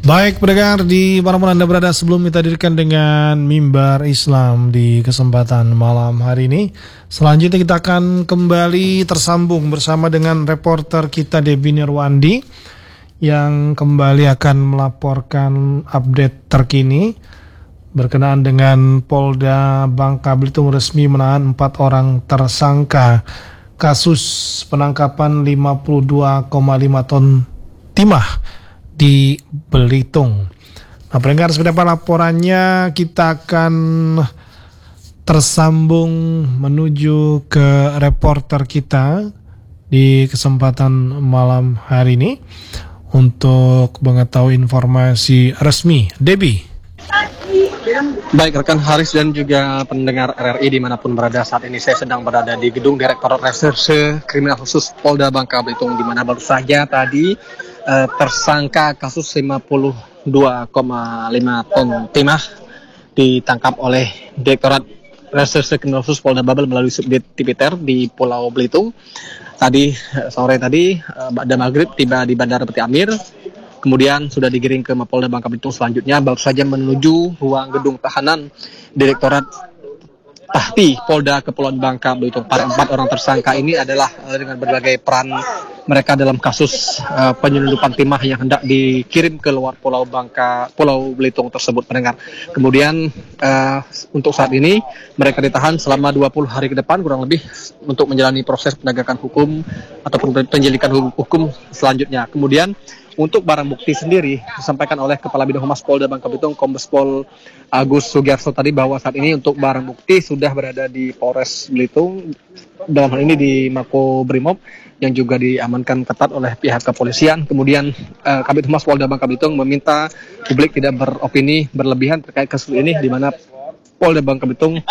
Baik pendengar, di manapun Anda berada, sebelum kita hadirkan dengan Mimbar Islam di kesempatan malam hari ini, selanjutnya kita akan kembali tersambung bersama dengan reporter kita Debbie Nirwandi yang kembali akan melaporkan update terkini berkenaan dengan Polda Bangka Belitung resmi menahan 4 orang tersangka kasus penangkapan 52,5 ton timah di Belitung. Nah, pendengar, seperti apa laporannya? Kita akan tersambung menuju ke reporter kita di kesempatan malam hari ini untuk mengetahui informasi resmi. Debbie. Baik rekan Haris dan juga pendengar RRI dimanapun berada, saat ini saya sedang berada di gedung Direktorat Reserse Kriminal Khusus Polda Bangka Belitung, di mana baru saja tadi tersangka kasus 52,5 ton timah ditangkap oleh Direktorat Reserse Kriminal Khusus Polda Babel melalui Subdit Tipiter di Pulau Belitung. Tadi sore tadi pada maghrib tiba di Bandara Peti Amir. Kemudian sudah digiring ke Mapolda Bangka Belitung, selanjutnya baru saja menuju ruang gedung tahanan Direktorat Tahti Polda Kepulauan Bangka Belitung. Para 4 orang tersangka ini adalah dengan berbagai peran mereka dalam kasus penyelundupan timah yang hendak dikirim ke luar Pulau Belitung tersebut, pendengar. Kemudian untuk saat ini mereka ditahan selama 20 hari ke depan kurang lebih untuk menjalani proses penegakan hukum ataupun penyelidikan hukum selanjutnya. Kemudian untuk barang bukti sendiri disampaikan oleh Kepala Bidang Humas Polda Bangka Belitung Kombes Pol Agus Sugiarso tadi bahwa saat ini untuk barang bukti sudah berada di Polres Belitung, dalam hal ini di Mako Brimob, yang juga diamankan ketat oleh pihak kepolisian. Kemudian Kabid Humas Polda Bangka Belitung meminta publik tidak beropini berlebihan terkait kasus ini, di mana Polda Bangka Belitung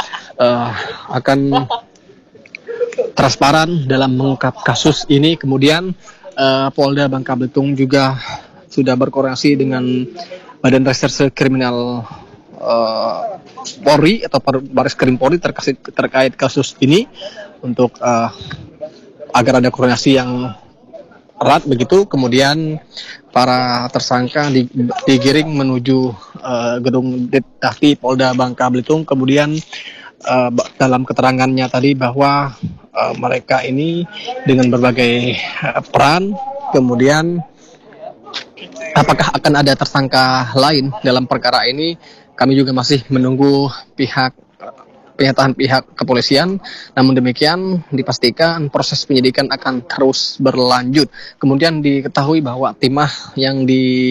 akan transparan dalam mengungkap kasus ini. Kemudian Polda Bangka Belitung juga sudah berkoordinasi dengan Badan Reserse Kriminal Polri atau Baris Krim Polri terkait kasus ini untuk agar ada koordinasi yang erat begitu. Kemudian para tersangka digiring menuju gedung Tahti Polda Bangka Belitung. Kemudian dalam keterangannya tadi bahwa mereka ini dengan berbagai peran. Kemudian apakah akan ada tersangka lain dalam perkara ini, kami juga masih menunggu pihak kepolisian. Namun demikian dipastikan proses penyidikan akan terus berlanjut. Kemudian diketahui bahwa timah yang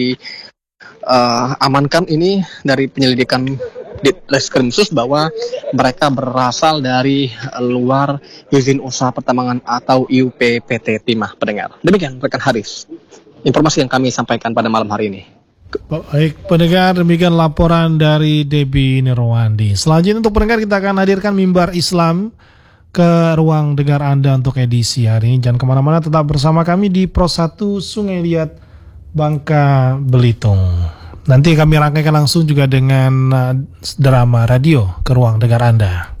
amankan ini dari penyelidikan Ditreskrim Sus bahwa mereka berasal dari luar izin usaha pertambangan atau IUP PT Timah, pendengar. Demikian rekan Haris, informasi yang kami sampaikan pada malam hari ini. Baik pendengar, demikian laporan dari Debbie Nirwandi. Selanjutnya untuk pendengar, kita akan hadirkan Mimbar Islam ke ruang dengar Anda untuk edisi hari ini. Jangan kemana-mana, tetap bersama kami di Pro 1 Sungai Liat Bangka Belitung. Nanti kami rangkaikan langsung juga dengan drama radio ke ruang dengar Anda.